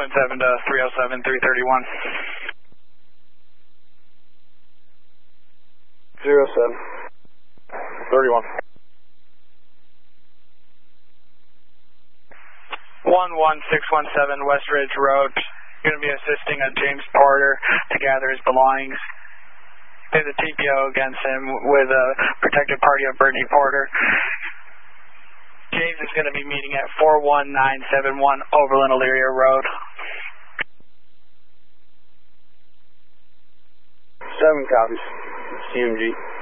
617 to 307 331. 07. 31. 11617 West Ridge Road. Going to be assisting James Porter to gather his belongings. There's a TPO against him with a protected party of Brittany Porter. James is going to be meeting at 41971 Overland Elyria Road. 7 copies. CMG.